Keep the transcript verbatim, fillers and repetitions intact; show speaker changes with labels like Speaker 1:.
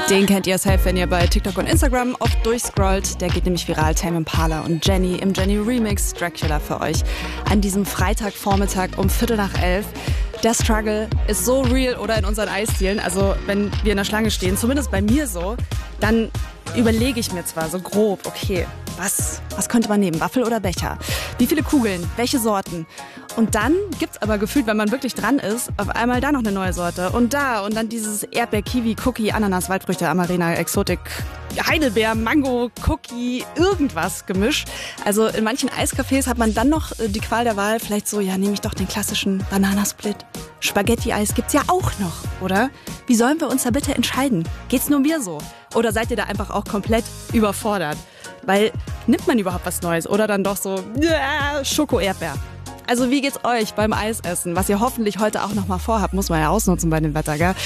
Speaker 1: Den kennt ihr safe, wenn ihr bei TikTok und Instagram oft durchscrollt. Der geht nämlich viral. Tame Impala und Jenny im Jenny Remix Dracula für euch an diesem Freitagvormittag um Viertel nach elf. Der Struggle ist so real oder in unseren Eisdielen. Also wenn wir in der Schlange stehen, zumindest bei mir so, dann überlege ich mir zwar so grob, okay, was, was könnte man nehmen? Waffel oder Becher? Wie viele Kugeln? Welche Sorten? Und dann gibt's aber gefühlt, wenn man wirklich dran ist, auf einmal da noch eine neue Sorte. Und da und dann dieses Erdbeer, Kiwi, Cookie, Ananas, Waldfrüchte, Amarena, Exotik, Heidelbeer, Mango, Cookie, irgendwas Gemisch. Also in manchen Eiscafés hat man dann noch die Qual der Wahl. Vielleicht so, ja, nehme ich doch den klassischen Bananasplit. Spaghetti-Eis gibt's ja auch noch, oder? Wie sollen wir uns da bitte entscheiden? Geht's nur mir so? Oder seid ihr da einfach auch komplett überfordert? Weil, nimmt man überhaupt was Neues? Oder dann doch so, ja, Schoko-Erdbeer? Also wie geht's euch beim Eisessen? Was ihr hoffentlich heute auch noch mal vorhabt, muss man ja ausnutzen bei dem Wetter, gell?